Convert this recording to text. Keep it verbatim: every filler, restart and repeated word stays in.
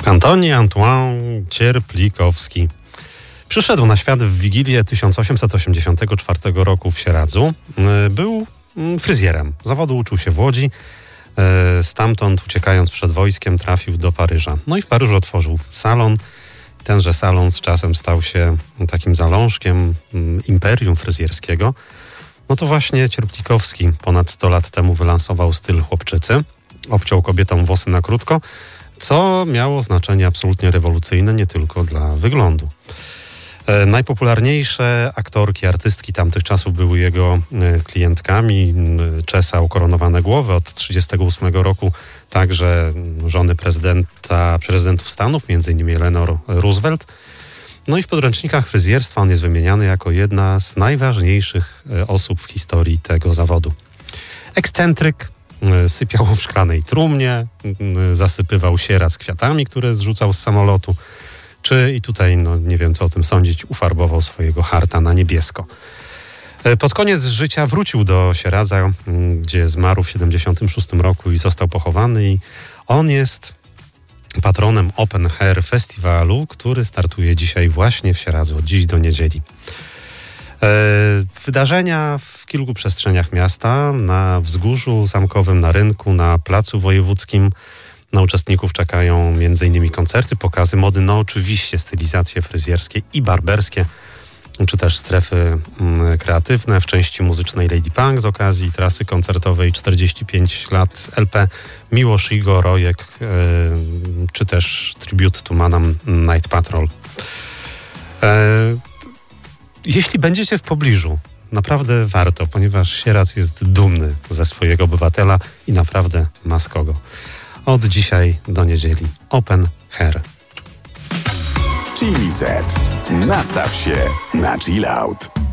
Antoni Antoine Cierplikowski przyszedł na świat w Wigilię tysiąc osiemset osiemdziesiątego czwartego roku w Sieradzu. Był fryzjerem. Zawodu uczył się w Łodzi. Stamtąd, uciekając przed wojskiem, trafił do Paryża. No i w Paryżu otworzył salon. Tenże salon z czasem stał się takim zalążkiem imperium fryzjerskiego. No to właśnie Cierplikowski ponad sto lat temu wylansował styl chłopczycy. Obciął kobietom włosy na krótko, co miało znaczenie absolutnie rewolucyjne nie tylko dla wyglądu. E, najpopularniejsze aktorki, artystki tamtych czasów były jego e, klientkami. Czesał koronowane głowy od trzydziestego ósmego roku, także żony prezydenta, prezydentów Stanów, między innymi Eleanor Roosevelt. No i w podręcznikach fryzjerstwa on jest wymieniany jako jedna z najważniejszych e, osób w historii tego zawodu. Ekscentryk, sypiał w szklanej trumnie, zasypywał sieradz kwiatami, które zrzucał z samolotu, czy i tutaj, no nie wiem co o tym sądzić, ufarbował swojego harta na niebiesko. Pod koniec życia wrócił do Sieradza, gdzie zmarł w siedemdziesiątym szóstym roku i został pochowany. I on jest patronem Open Hair Festiwalu, który startuje dzisiaj właśnie w Sieradzu, od dziś do niedzieli. Wydarzenia w kilku przestrzeniach miasta, na Wzgórzu Zamkowym, na rynku, na Placu Wojewódzkim. Na uczestników czekają między innymi koncerty, pokazy mody, no oczywiście stylizacje fryzjerskie i barberskie, czy też strefy mm, kreatywne. W części muzycznej Lady Punk z okazji trasy koncertowej czterdzieści pięć lat L P Miłosz Igor Rojek, yy, czy też Tribute to Manam Night Patrol. Yy, Jeśli będziecie w pobliżu, naprawdę warto, ponieważ Sieradz jest dumny ze swojego obywatela i naprawdę ma z kogo. Od dzisiaj do niedzieli Open Hair. Chili Set. Nastaw się na chill out.